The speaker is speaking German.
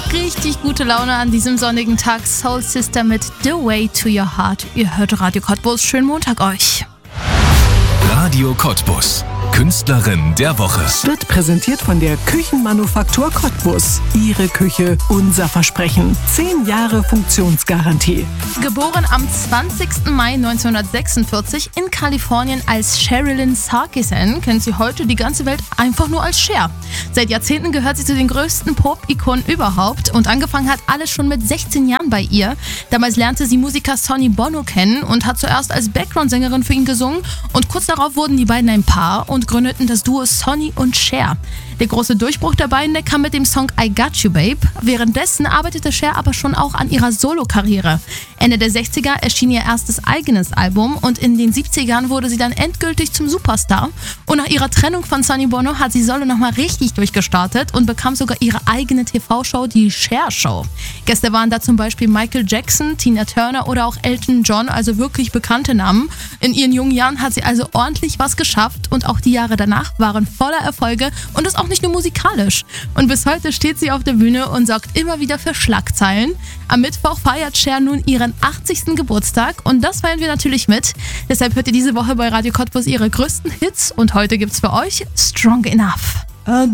richtig gute Laune an diesem sonnigen Tag. Soul Sister mit The Way to Your Heart. Ihr hört Radio Cottbus. Schönen Montag euch. Radio Cottbus. Künstlerin der Woche. Wird präsentiert von der Küchenmanufaktur Cottbus. Ihre Küche, unser Versprechen. 10 Jahre Funktionsgarantie. Geboren am 20. Mai 1946 in Kalifornien als Sherilyn Sarkisian, kennt sie heute die ganze Welt einfach nur als Cher. Seit Jahrzehnten gehört sie zu den größten Pop-Ikonen überhaupt und angefangen hat alles schon mit 16 Jahren bei ihr. Damals lernte sie Musiker Sonny Bono kennen und hat zuerst als Background-Sängerin für ihn gesungen und kurz darauf wurden die beiden ein Paar und gründeten das Duo Sonny und Cher. Der große Durchbruch der beiden, der kam mit dem Song I Got You Babe. Währenddessen arbeitete Cher aber schon auch an ihrer Solo-Karriere. Ende der 60er erschien ihr erstes eigenes Album und in den 70ern wurde sie dann endgültig zum Superstar. Und nach ihrer Trennung von Sonny Bono hat sie solo nochmal richtig durchgestartet und bekam sogar ihre eigene TV-Show, die Cher Show. Gäste waren da zum Beispiel Michael Jackson, Tina Turner oder auch Elton John, also wirklich bekannte Namen. In ihren jungen Jahren hat sie also ordentlich was geschafft und auch die Jahre danach waren voller Erfolge und das auch nicht nur musikalisch. Und bis heute steht sie auf der Bühne und sorgt immer wieder für Schlagzeilen. Am Mittwoch feiert Cher nun ihren 80. Geburtstag und das feiern wir natürlich mit. Deshalb hört ihr diese Woche bei Radio Cottbus ihre größten Hits und heute gibt's für euch Strong Enough.